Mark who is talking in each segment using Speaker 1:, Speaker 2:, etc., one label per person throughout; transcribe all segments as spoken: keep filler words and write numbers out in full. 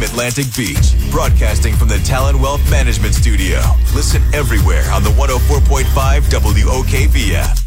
Speaker 1: Atlantic Beach. Broadcasting from the Talon Wealth Management Studio. Listen everywhere on the one oh four point five W O K V app.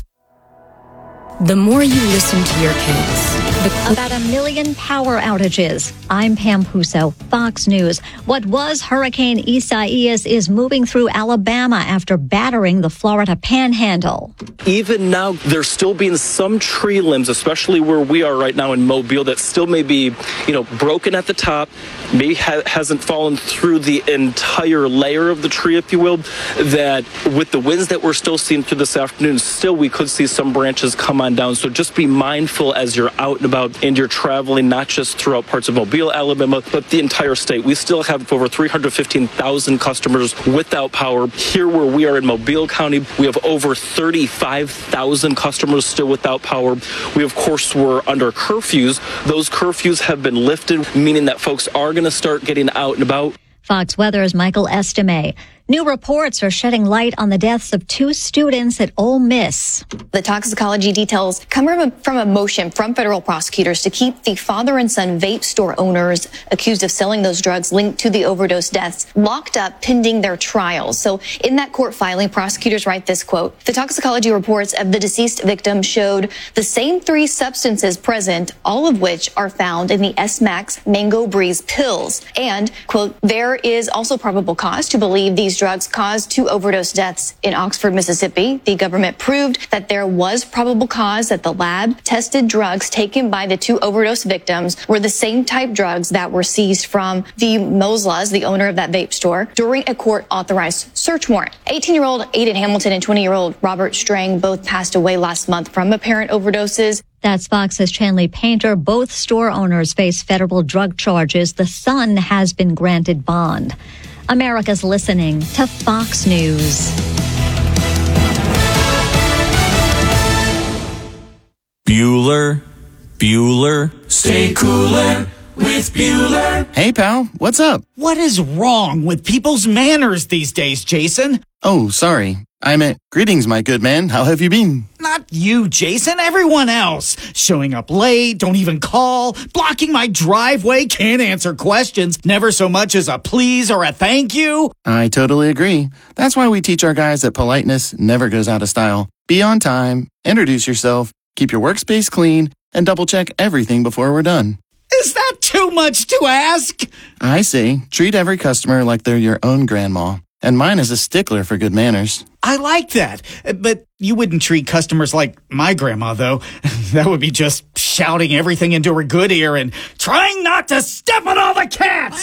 Speaker 2: The more you listen to your kids, the
Speaker 3: about a million power outages. I'm Pam Puso, Fox News. What was Hurricane Isaias is moving through Alabama after battering the Florida Panhandle.
Speaker 4: Even now, there's still being some tree limbs, especially where we are right now in Mobile, that still may be, you know, broken at the top, maybe ha- hasn't fallen through the entire layer of the tree, if you will, that with the winds that we're still seeing through this afternoon, still we could see some branches come on down. So just be mindful as you're out and about and you're traveling, not just throughout parts of Mobile, Alabama, but the entire state. We still have over three hundred fifteen thousand customers without power. Here where we are in Mobile County, we have over thirty-five thousand customers still without power. We, of course, were under curfews. Those curfews have been lifted, meaning that folks are going to start getting out and about.
Speaker 3: Fox Weather's Michael Estime. New reports are shedding light on the deaths of two students at Ole Miss.
Speaker 5: The toxicology details come from a, from a motion from federal prosecutors to keep the father and son vape store owners accused of selling those drugs linked to the overdose deaths locked up pending their trials. So in that court filing, prosecutors write this quote: the toxicology reports of the deceased victim showed the same three substances present, all of which are found in the S-Max Mango Breeze pills. And, quote, there is also probable cause to believe these drugs caused two overdose deaths in Oxford, Mississippi. The government proved that there was probable cause, that the lab tested drugs taken by the two overdose victims were the same type drugs that were seized from the Moslas, the owner of that vape store, during a court-authorized search warrant. eighteen-year-old Aiden Hamilton and twenty-year-old Robert Strang both passed away last month from apparent overdoses.
Speaker 3: That's Fox's Chanley Painter. Both store owners face federal drug charges. The son has been granted bond. America's listening to Fox News.
Speaker 6: Bueller, Bueller,
Speaker 7: stay cooler with Bueller.
Speaker 8: Hey, pal, what's up?
Speaker 9: What is wrong with people's manners these days, Jason?
Speaker 8: Oh, sorry. I meant, greetings, my good man. How have you been?
Speaker 9: Not you, Jason. Everyone else. Showing up late, don't even call, blocking my driveway, can't answer questions, never so much as a please or a thank you.
Speaker 8: I totally agree. That's why we teach our guys that politeness never goes out of style. Be on time, introduce yourself, keep your workspace clean, and double-check everything before we're done.
Speaker 9: Is that too much to ask?
Speaker 8: I say, treat every customer like they're your own grandma. And mine is a stickler for good manners.
Speaker 9: I like that. But you wouldn't treat customers like my grandma, though. That would be just shouting everything into her good ear and trying not to step on all the cats.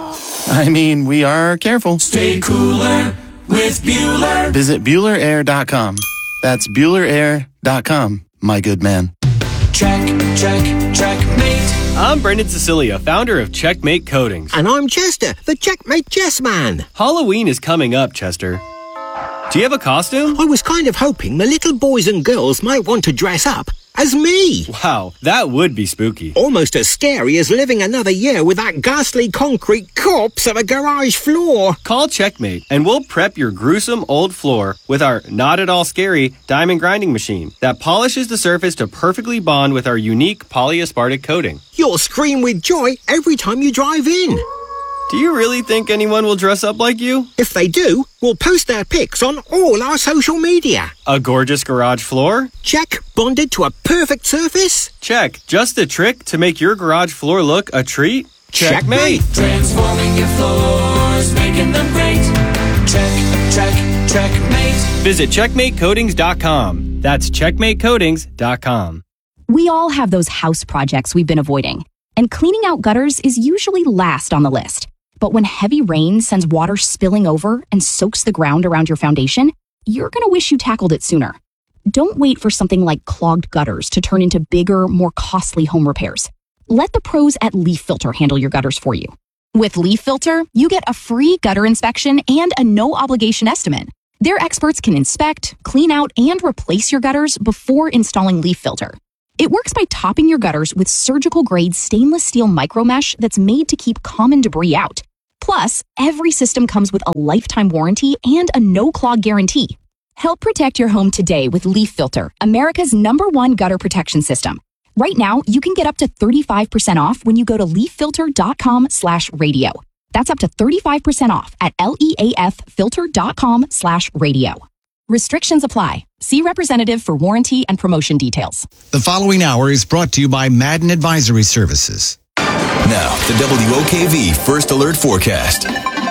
Speaker 8: I mean, we are careful.
Speaker 7: Stay cooler with Bueller.
Speaker 8: Visit Bueller Air dot com. That's Bueller Air dot com, my good man.
Speaker 7: Check, check, checkmate.
Speaker 10: I'm Brendan Cecilia, founder of Checkmate Coatings.
Speaker 11: And I'm Chester, the Checkmate Chess Man.
Speaker 10: Halloween is coming up, Chester. Do you have a costume?
Speaker 11: I was kind of hoping the little boys and girls might want to dress up as me.
Speaker 10: Wow, that would be spooky.
Speaker 11: Almost as scary as living another year with that ghastly concrete corpse of a garage floor.
Speaker 10: Call Checkmate and we'll prep your gruesome old floor with our not at all scary diamond grinding machine that polishes the surface to perfectly bond with our unique polyaspartic coating.
Speaker 11: You'll scream with joy every time you drive in.
Speaker 10: Do you really think anyone will dress up like you?
Speaker 11: If they do, we'll post their pics on all our social media.
Speaker 10: A gorgeous garage floor?
Speaker 11: Check. Bonded to a perfect surface?
Speaker 10: Check. Just a trick to make your garage floor look a treat?
Speaker 11: Checkmate.
Speaker 7: Checkmate. Transforming your floors, making them great. Check, check, checkmate.
Speaker 10: Visit checkmate coatings dot com. That's checkmate coatings dot com.
Speaker 12: We all have those house projects we've been avoiding, and cleaning out gutters is usually last on the list. But when heavy rain sends water spilling over and soaks the ground around your foundation, you're going to wish you tackled it sooner. Don't wait for something like clogged gutters to turn into bigger, more costly home repairs. Let the pros at Leaf Filter handle your gutters for you. With Leaf Filter, you get a free gutter inspection and a no-obligation estimate. Their experts can inspect, clean out, and replace your gutters before installing Leaf Filter. It works by topping your gutters with surgical-grade stainless steel micromesh that's made to keep common debris out. Plus, every system comes with a lifetime warranty and a no-clog guarantee. Help protect your home today with Leaf Filter, America's number one gutter protection system. Right now, you can get up to thirty-five percent off when you go to leaffilter.com slash radio. That's up to thirty-five percent off at leaffilter.com slash radio. Restrictions apply. See representative for warranty and promotion details.
Speaker 13: The following hour is brought to you by Madden Advisory Services.
Speaker 1: Now, the W O K V First Alert Forecast.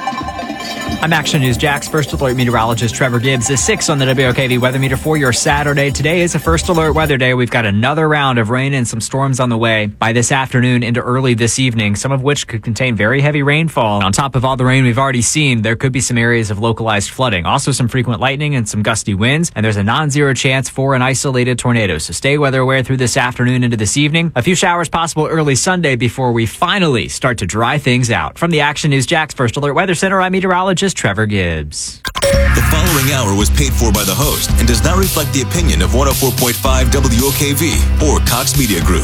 Speaker 14: I'm Action News Jack's First Alert meteorologist Trevor Gibbs. Is six on the W O K V weather meter for your Saturday. Today is a First Alert weather day. We've got another round of rain and some storms on the way by this afternoon into early this evening, some of which could contain very heavy rainfall. On top of all the rain we've already seen, there could be some areas of localized flooding. Also some frequent lightning and some gusty winds, and there's a non-zero chance for an isolated tornado. So stay weather aware through this afternoon into this evening. A few showers possible early Sunday before we finally start to dry things out. From the Action News Jack's First Alert Weather Center, I'm meteorologist Trevor Gibbs.
Speaker 1: The following hour was paid for by the host and does not reflect the opinion of one oh four point five W O K V or Cox Media Group.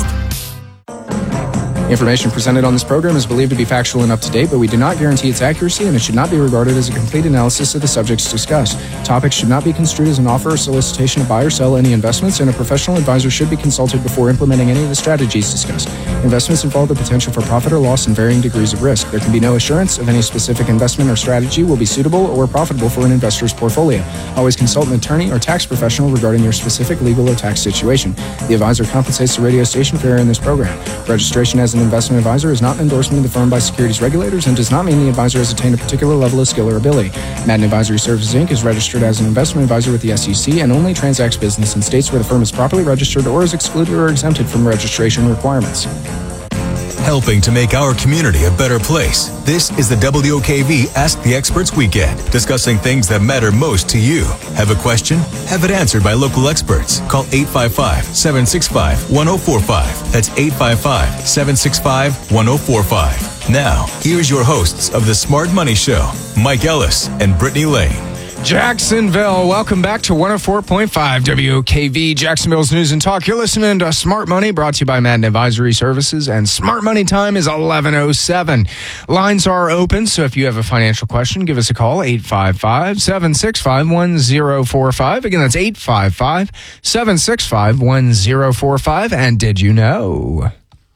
Speaker 15: Information presented on this program is believed to be factual and up to date, but we do not guarantee its accuracy, and it should not be regarded as a complete analysis of the subjects discussed. Topics should not be construed as an offer or solicitation to buy or sell any investments, and a professional advisor should be consulted before implementing any of the strategies discussed. Investments involve the potential for profit or loss and varying degrees of risk. There can be no assurance of any specific investment or strategy will be suitable or profitable for an investor's portfolio. Always consult an attorney or tax professional regarding your specific legal or tax situation. The advisor compensates the radio station for airing this program. Registration as an investment advisor is not an endorsement of the firm by securities regulators and does not mean the advisor has attained a particular level of skill or ability. Madden Advisory Services, Incorporated is registered as an investment advisor with the S E C and only transacts business in states where the firm is properly registered or is excluded or exempted from registration requirements.
Speaker 1: Helping to make our community a better place. This is the W O K V Ask the Experts Weekend, discussing things that matter most to you. Have a question? Have it answered by local experts. Call eight five five, seven six five, one oh four five. That's eight five five, seven six five, one oh four five. Now, here's your hosts of the Smart Money Show, Mike Ellis and Brittany Lane.
Speaker 16: Jacksonville, welcome back to one oh four point five W O K V, Jacksonville's News and Talk. You're listening to Smart Money, brought to you by Madden Advisory Services, and Smart Money time is eleven oh seven. Lines are open, so if you have a financial question, give us a call, eight five five, seven six five, one oh four five. Again, that's eight five five, seven six five, one oh four five. And did you know?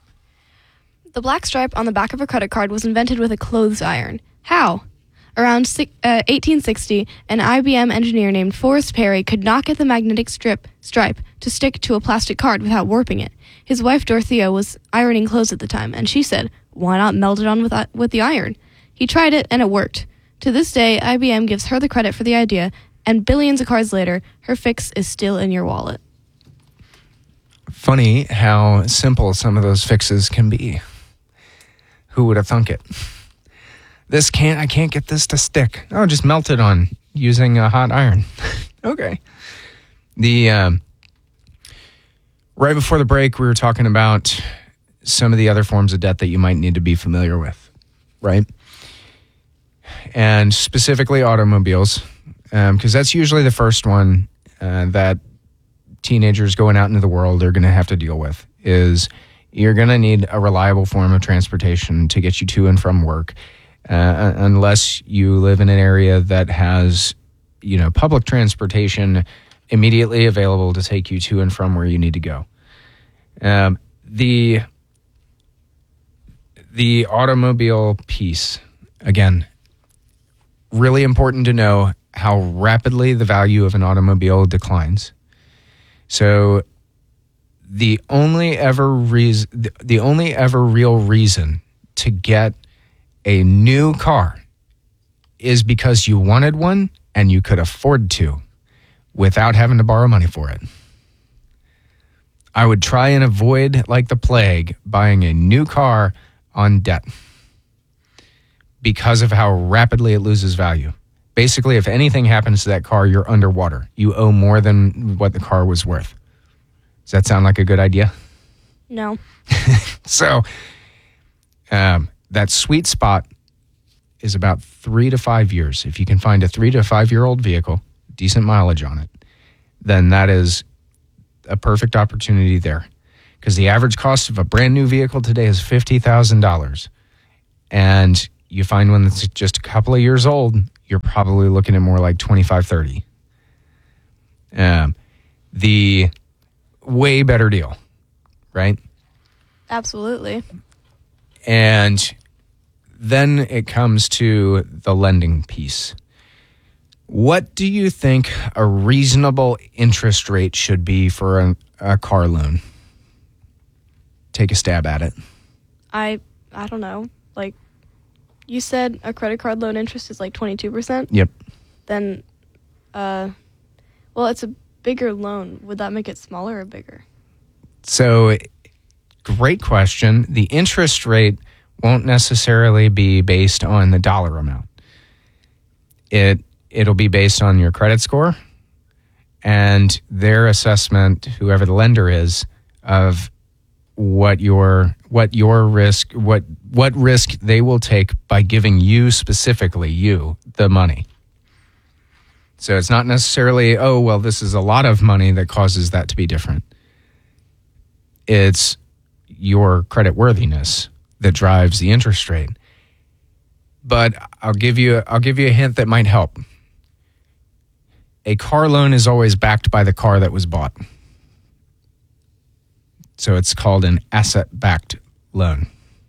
Speaker 17: The black stripe on the back of a credit card was invented with a clothes iron. How? Around uh, eighteen sixty, an I B M engineer named Forrest Perry could not get the magnetic strip stripe to stick to a plastic card without warping it. His wife Dorothea was ironing clothes at the time, and she said, why not melt it on with, uh, with the iron? He tried it, and it worked. To this day, I B M gives her the credit for the idea, and billions of cards later, her fix is still in your wallet.
Speaker 16: Funny how simple some of those fixes can be. Who would have thunk it? This can't, I can't get this to stick. Oh, just melt it on using a hot iron. Okay. The, um, right before the break, we were talking about some of the other forms of debt that you might need to be familiar with, right? And specifically automobiles, um, because that's usually the first one uh, that teenagers going out into the world are going to have to deal with, is you're going to need a reliable form of transportation to get you to and from work. Uh, unless you live in an area that has, you know, public transportation immediately available to take you to and from where you need to go. Um, the the automobile piece, again, really important to know how rapidly the value of an automobile declines. So the only ever reason, the only ever real reason to get a new car is because you wanted one and you could afford to without having to borrow money for it. I would try and avoid, like the plague, buying a new car on debt because of how rapidly it loses value. Basically, if anything happens to that car, you're underwater. You owe more than what the car was worth. Does that sound like a good idea?
Speaker 17: No.
Speaker 16: So, um, that sweet spot is about three to five years. If you can find a three to five year old vehicle, decent mileage on it, then that is a perfect opportunity there. Because the average cost of a brand new vehicle today is fifty thousand dollars. And you find one that's just a couple of years old, you're probably looking at more like twenty-five, thirty. Um, the way better deal right?
Speaker 17: Absolutely.
Speaker 16: And then it comes to the lending piece. What do you think a reasonable interest rate should be for a, a car loan? Take a stab at it.
Speaker 17: I I don't know. Like, you said a credit card loan interest is like twenty-two percent?
Speaker 16: Yep.
Speaker 17: Then, uh, well, it's a bigger loan. Would that make it smaller or bigger?
Speaker 16: So, great question. The interest rate won't necessarily be based on the dollar amount. It it'll be based on your credit score and their assessment, whoever the lender is, of what your what your risk what what risk they will take by giving you, specifically you, the money. So it's not necessarily, oh, well, this is a lot of money that causes that to be different. It's your credit worthiness that drives the interest rate. But I'll give you I'll give you a hint that might help. A car loan is always backed by the car that was bought. So it's called an asset-backed loan.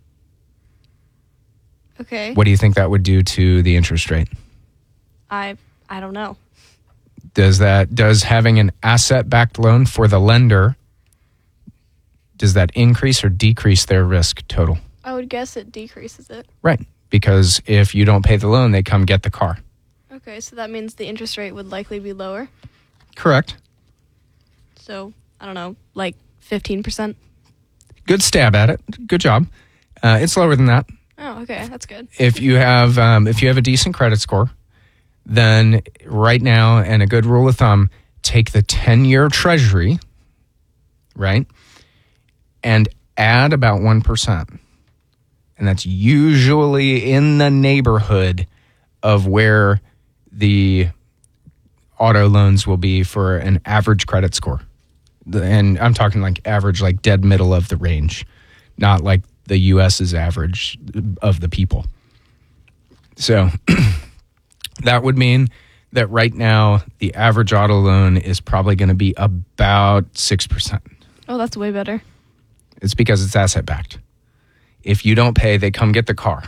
Speaker 17: Okay.
Speaker 16: What do you think that would do to the interest rate?
Speaker 17: I I don't know.
Speaker 16: Does that does having an asset-backed loan for the lender, does that increase or decrease their risk total?
Speaker 17: I would guess it decreases it.
Speaker 16: Right, because if you don't pay the loan, they come get the car.
Speaker 17: Okay, so that means the interest rate would likely be lower.
Speaker 16: Correct.
Speaker 17: So, I don't know, like fifteen percent?
Speaker 16: Good stab at it. Good job. Uh, it's lower than that.
Speaker 17: Oh, okay, that's good.
Speaker 16: If you have um, if you have a decent credit score, then right now, and a good rule of thumb, take the ten-year treasury, right, and add about one percent. And that's usually in the neighborhood of where the auto loans will be for an average credit score. And I'm talking like average, like dead middle of the range, not like the U S's average of the people. So that would mean that right now the average auto loan is probably going to be about six percent.
Speaker 17: Oh, that's way better.
Speaker 16: It's because it's asset backed. If you don't pay, they come get the car.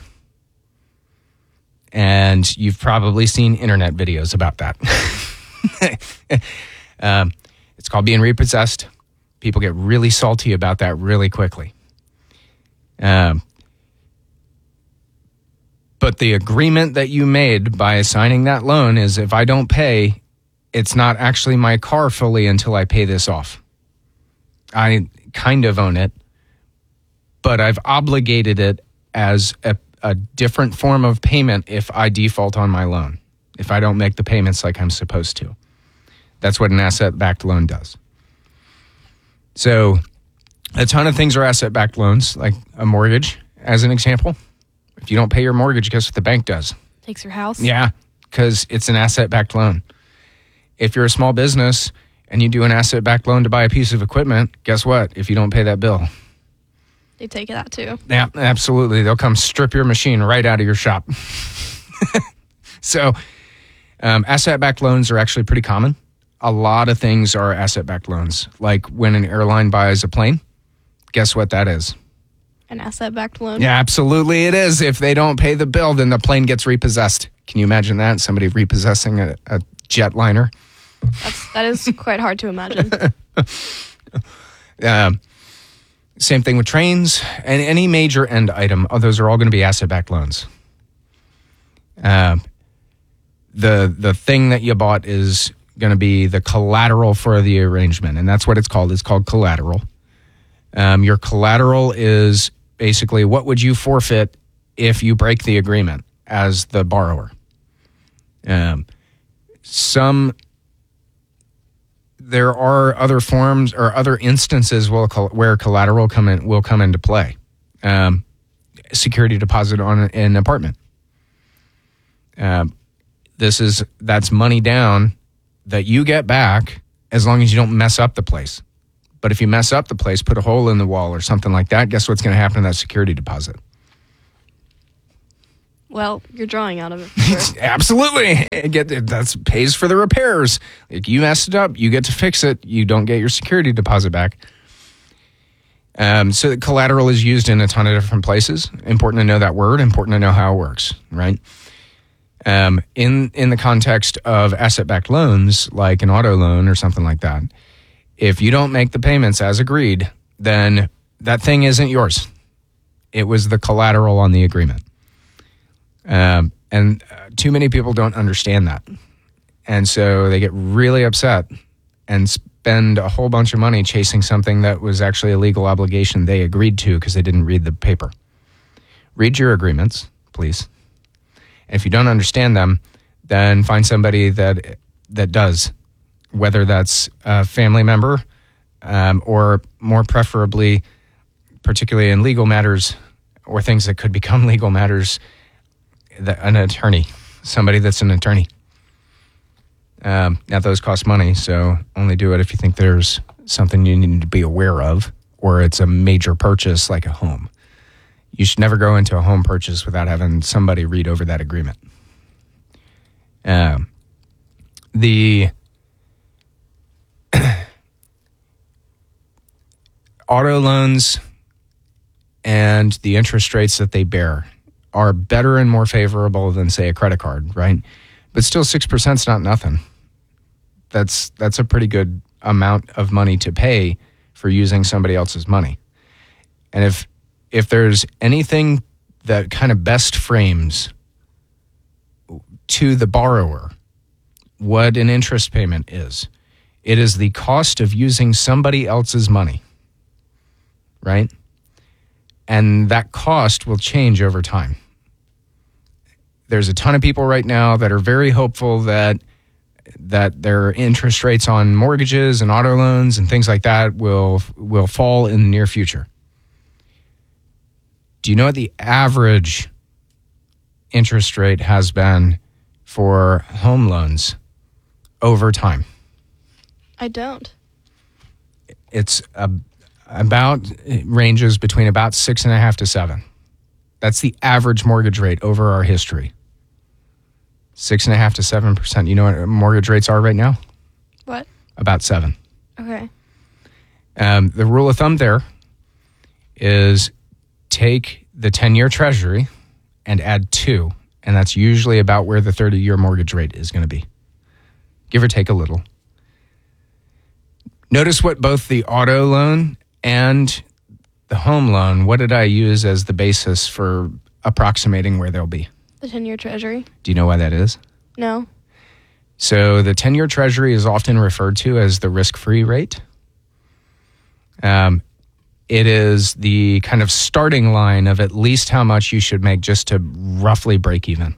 Speaker 16: And you've probably seen internet videos about that. um, it's called being repossessed. People get really salty about that really quickly. Um, but the agreement that you made by signing that loan is, if I don't pay, it's not actually my car fully until I pay this off. I kind of own it, but I've obligated it as a, a different form of payment if I default on my loan, if I don't make the payments like I'm supposed to. That's what an asset-backed loan does. So a ton of things are asset-backed loans, like a mortgage, as an example. If you don't pay your mortgage, guess what the bank does?
Speaker 17: Takes your house?
Speaker 16: Yeah, because it's an asset-backed loan. If you're a small business and you do an asset-backed loan to buy a piece of equipment, guess what? If you don't pay that bill,
Speaker 17: They take that too.
Speaker 16: yeah, absolutely. They'll come strip your machine right out of your shop. So um, asset-backed loans are actually pretty common. A lot of things are asset-backed loans. Like when an airline buys a plane, guess what that is?
Speaker 17: An asset-backed loan?
Speaker 16: Yeah, absolutely it is. If they don't pay the bill, then the plane gets repossessed. Can you imagine that? Somebody repossessing a, a jetliner?
Speaker 17: That's, that is quite hard to imagine.
Speaker 16: um, Same thing with trains and any major end item. Oh, those are all going to be asset-backed loans. Uh, the the thing that you bought is going to be the collateral for the arrangement, and that's what it's called. It's called collateral. Um, your collateral is basically what would you forfeit if you break the agreement as the borrower. Um, some there are other forms or other instances will, where collateral come in, will come into play. Um, security deposit on an apartment. Um, this is that's money down that you get back as long as you don't mess up the place. But if you mess up the place, put a hole in the wall or something like that, guess what's going to happen to that security deposit?
Speaker 17: Well, you're drawing out of it. For sure.
Speaker 16: Absolutely. Get that's pays for the repairs. Like you messed it up, you get to fix it. You don't get your security deposit back. Um, so collateral is used in a ton of different places. Important to know that word, important to know how it works, right? Um, in, in the context of asset-backed loans, like an auto loan or something like that, if you don't make the payments as agreed, then that thing isn't yours. It was the collateral on the agreement. Um, and uh, too many people don't understand that. And so they get really upset and spend a whole bunch of money chasing something that was actually a legal obligation they agreed to because they didn't read the paper. Read your agreements, please. And if you don't understand them, then find somebody that that does, whether that's a family member um, or more preferably, particularly in legal matters or things that could become legal matters, that an attorney, somebody that's an attorney. Um, now, those cost money, so only do it if you think there's something you need to be aware of or it's a major purchase like a home. You should never go into a home purchase without having somebody read over that agreement. Um, the auto loans and the interest rates that they bear are better and more favorable than, say, a credit card, right? But still, six percent is not nothing. That's that's a pretty good amount of money to pay for using somebody else's money. And if if there's anything that kind of best frames to the borrower what an interest payment is, it is the cost of using somebody else's money, right? And that cost will change over time. There's a ton of people right now that are very hopeful that that their interest rates on mortgages and auto loans and things like that will will fall in the near future. Do you know what the average interest rate has been for home loans over time?
Speaker 17: I don't.
Speaker 16: It's a, about, it ranges between about six and a half to seven. That's the average mortgage rate over our history. Six and a half to seven percent. You know what mortgage rates are right now?
Speaker 17: What?
Speaker 16: About seven.
Speaker 17: Okay.
Speaker 16: Um, the rule of thumb there is take the ten-year treasury and add two, and that's usually about where the thirty-year mortgage rate is going to be. Give or take a little. Notice what both the auto loan and the home loan, what did I use as the basis for approximating where they'll be?
Speaker 17: The ten-year treasury.
Speaker 16: Do you know why that is?
Speaker 17: No.
Speaker 16: So the ten-year treasury is often referred to as the risk-free rate. Um, it is the kind of starting line of at least how much you should make just to roughly break even.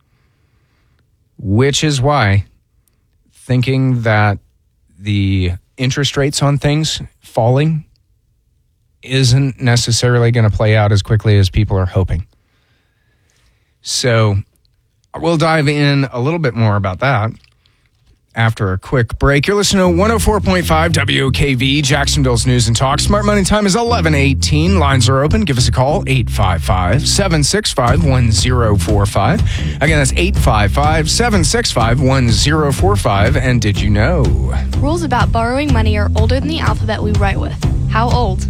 Speaker 16: Which is why thinking that the interest rates on things falling isn't necessarily going to play out as quickly as people are hoping. So we'll dive in a little bit more about that after a quick break. You're listening to one oh four point five W O K V, Jacksonville's News and Talk. Smart Money time is eleven eighteen. Lines are open. Give us a call, eight five five, seven six five, one oh four five. Again, that's eight five five, seven six five, one oh four five. And did you know?
Speaker 17: Rules about borrowing money are older than the alphabet we write with. How old?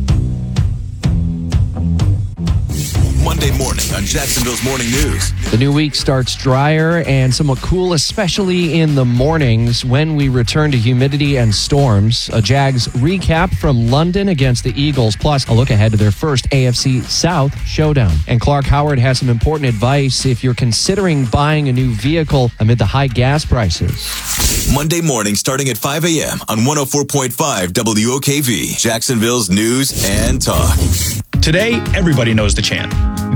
Speaker 1: Monday morning on Jacksonville's Morning News.
Speaker 18: The new week starts drier and somewhat cool, especially in the mornings when we return to humidity and storms. A Jags recap from London against the Eagles, plus a look ahead to their first A F C South showdown. And Clark Howard has some important advice if you're considering buying a new vehicle amid the high gas prices.
Speaker 1: Monday morning starting at five a.m. on one oh four point five W O K V, Jacksonville's News and Talk.
Speaker 19: Today, everybody knows the chant,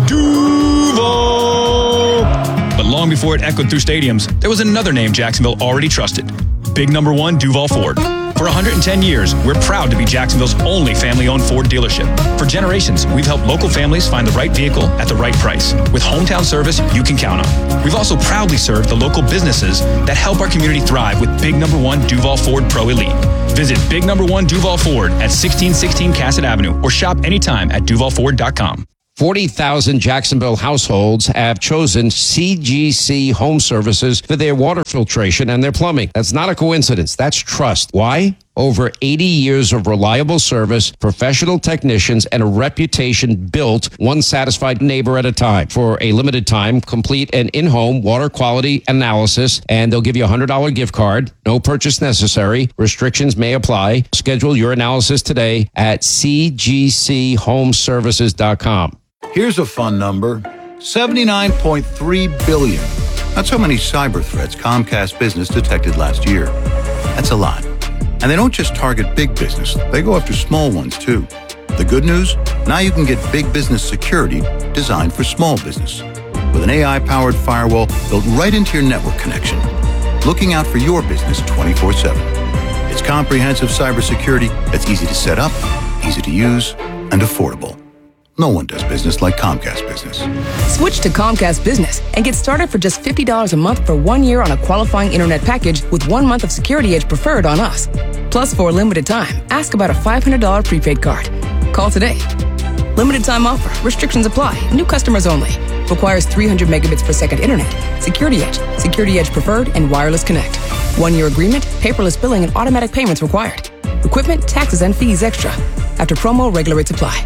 Speaker 19: Duval! But long before it echoed through stadiums, there was another name Jacksonville already trusted, big number one Duval Ford. For one hundred ten years, we're proud to be Jacksonville's only family-owned Ford dealership. For generations, we've helped local families find the right vehicle at the right price, with hometown service you can count on. We've also proudly served the local businesses that help our community thrive with big number one Duval Ford Pro Elite. Visit big number one Duval Ford at sixteen sixteen Cassett Avenue or shop anytime at duval ford dot com.
Speaker 20: forty thousand Jacksonville households have chosen C G C Home Services for their water filtration and their plumbing. That's not a coincidence. That's trust. Why? Over eighty years of reliable service, professional technicians, and a reputation built one satisfied neighbor at a time. For a limited time, complete an in-home water quality analysis, and they'll give you a one hundred dollars gift card. No purchase necessary. Restrictions may apply. Schedule your analysis today at c g c home services dot com.
Speaker 21: Here's a fun number. seventy-nine point three billion. That's how many cyber threats Comcast Business detected last year. That's a lot. And they don't just target big business. They go after small ones, too. The good news? Now you can get big business security designed for small business. With an A I-powered firewall built right into your network connection. Looking out for your business twenty-four seven. It's comprehensive cybersecurity that's easy to set up, easy to use, and affordable. No one does business like Comcast Business.
Speaker 22: Switch to Comcast Business and get started for just fifty dollars a month for one year on a qualifying internet package with one month of Security Edge preferred on us. Plus, for a limited time, ask about a five hundred dollars prepaid card. Call today. Limited time offer. Restrictions apply. New customers only. Requires three hundred megabits per second internet. Security Edge. Security Edge preferred and wireless connect. One-year agreement, paperless billing, and automatic payments required. Equipment, taxes, and fees extra. After promo, regular rates apply.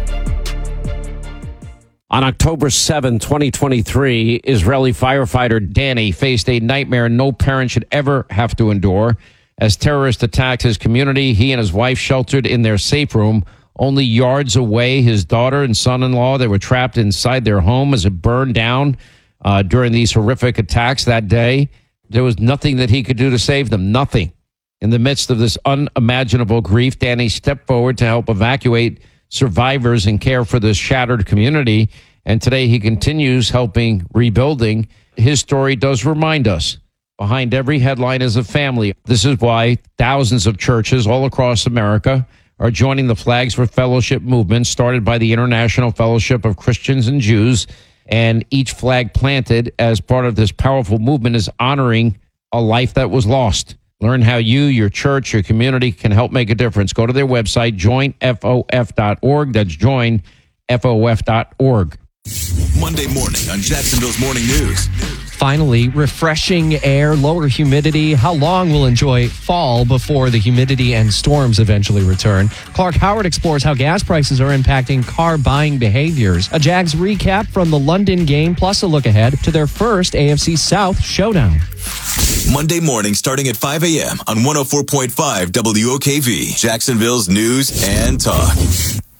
Speaker 20: On October seventh, twenty twenty-three, Israeli firefighter Danny faced a nightmare no parent should ever have to endure. As terrorists attacked his community, he and his wife sheltered in their safe room. Only yards away, his daughter and son-in-law, they were trapped inside their home as it burned down uh, during these horrific attacks that day. There was nothing that he could do to save them, nothing. In the midst of this unimaginable grief, Danny stepped forward to help evacuate survivors and care for this shattered community. And today he continues helping rebuilding. His story does remind us, behind every headline is a family. This is why thousands of churches all across America are joining the Flags for Fellowship movement started by the International Fellowship of Christians and Jews. And each flag planted as part of this powerful movement is honoring a life that was lost. Learn how you, your church, your community can help make a difference. Go to their website, join f o f dot org. That's join f o f dot org.
Speaker 1: Monday morning on Jacksonville's Morning News.
Speaker 18: Finally, refreshing air, lower humidity. How long we'll enjoy fall before the humidity and storms eventually return? Clark Howard explores how gas prices are impacting car buying behaviors. A Jags recap from the London game, plus a look ahead to their first A F C South showdown.
Speaker 1: Monday morning starting at five a.m. on one oh four point five W O K V, Jacksonville's News and Talk.